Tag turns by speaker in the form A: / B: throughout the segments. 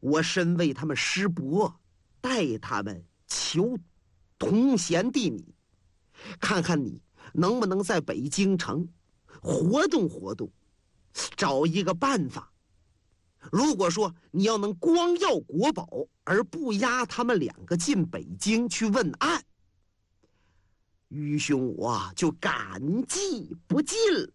A: 我身为他们师伯，代他们求同贤弟你，看看你能不能在北京城活动活动，找一个办法。如果说你要能光要国宝而不押他们两个进北京去问案，愚兄我就感激不尽了。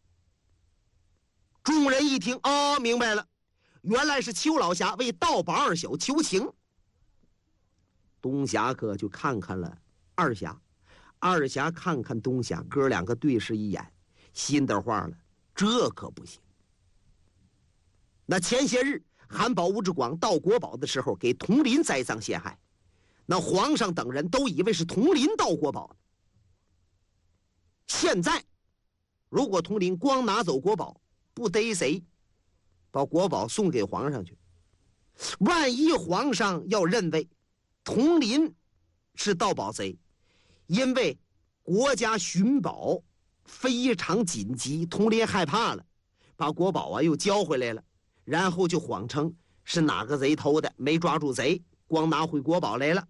A: 众人一听，哦，明白了，原来是邱老侠为盗宝二小求情。东侠客就看看了二侠，二侠看看东侠，哥两个对视一眼，心的话了，这可不行。那前些日韩宝、吴志广盗国宝的时候，给佟林栽赃陷害，那皇上等人都以为是佟林盗国宝。现在如果佟林光拿走国宝，不逮谁，把国宝送给皇上去，万一皇上要认为佟林是盗宝贼，因为国家寻宝非常紧急，佟林害怕了，把国宝又交回来了，然后就谎称是哪个贼偷的，没抓住贼，光拿回国宝来了。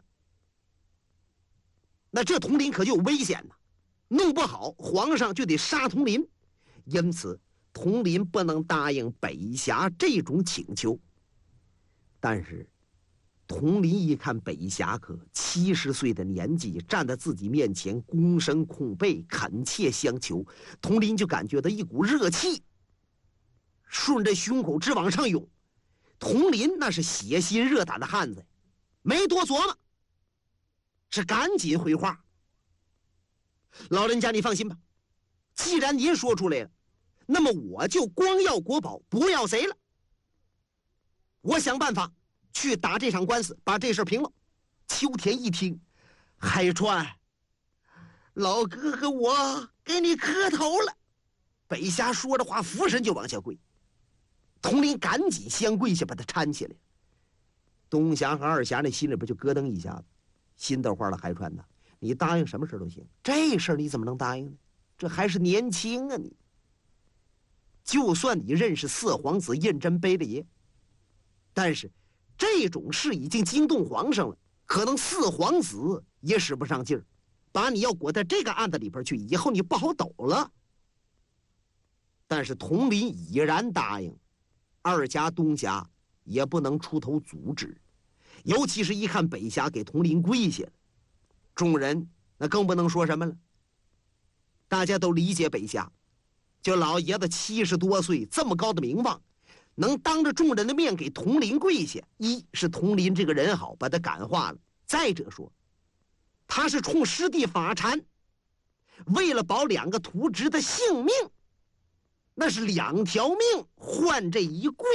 A: 那这佟林可就有危险呐，弄不好皇上就得杀佟林。因此佟林不能答应北侠这种请求。但是佟林一看北侠客70岁的年纪站在自己面前，躬身空背恳切相求，佟林就感觉到一股热气顺着胸口直往上涌。佟林那是血心热胆的汉子，没多琢磨，是赶紧回话：老人家你放心吧，既然您说出来了，那么我就光要国宝不要贼了。我想办法去打这场官司，把这事平了。秋田一听，海川，老哥哥我给你磕头了。北侠说着话，俯身就往下跪。佟林赶紧先跪下，把他搀起来。东侠和二侠那心里边就咯噔一下子，心的话了，海川呐，你答应什么事都行，这事你怎么能答应呢？这还是年轻啊你。就算你认识四皇子胤禛卑了爷，但是这种事已经惊动皇上了，可能四皇子也使不上劲儿，把你要裹在这个案子里边去，以后你不好抖了。但是佟林已然答应，二侠东侠也不能出头阻止，尤其是一看北侠给佟林跪下了，众人那更不能说什么了。大家都理解北侠，就老爷子70多岁，这么高的名望，能当着众人的面给佟林跪下，一是佟林这个人好，把他感化了；再者说，他是冲师弟法禅，为了保2个徒侄的性命，那是2条命换这一跪。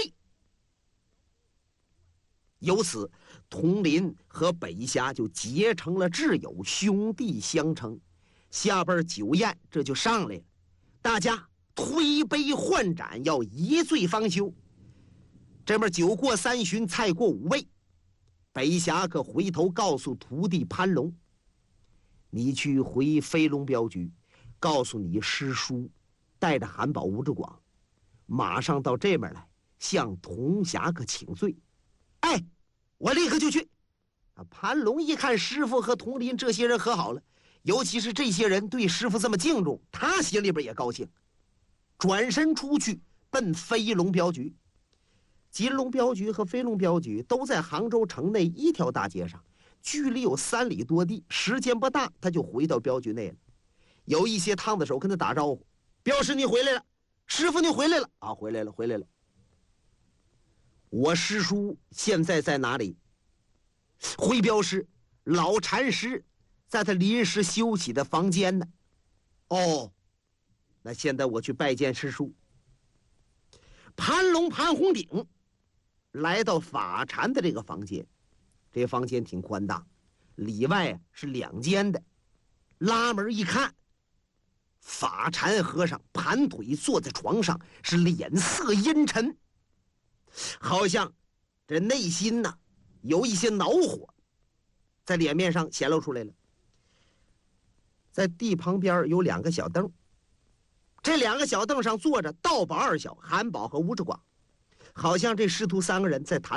A: 由此，佟林和北侠就结成了挚友，兄弟相称。下边酒宴这就上来了，大家推杯换盏，要一醉方休。这边酒过3巡，菜过5味，北侠可回头告诉徒弟潘龙，你去回飞龙镖局，告诉你师叔带着韩宝、吴志广马上到这边来向童侠客请罪。哎，我立刻就去。潘龙一看师傅和佟林这些人和好了，尤其是这些人对师傅这么敬重，他心里边也高兴，转身出去奔飞龙镖局。金龙镖局和飞龙镖局都在杭州城内一条大街上，距离有3里多地，时间不大他就回到镖局内了。有一些烫子手跟他打招呼：镖师你回来了，师傅你回来了啊，回来了回来了。我师叔现在在哪里？回镖师，老禅师在他临时休息的房间呢。哦，那现在我去拜见师叔。潘龙潘红顶来到法禅的这个房间，这房间挺宽大，里外是2间的。拉门一看，法禅和尚盘腿坐在床上，是脸色阴沉，好像这内心呢有一些恼火在脸面上显露出来了。在地旁边有2个小凳，这2个小凳上坐着道宝2小韩宝和吴志广，好像这师徒3个人在谈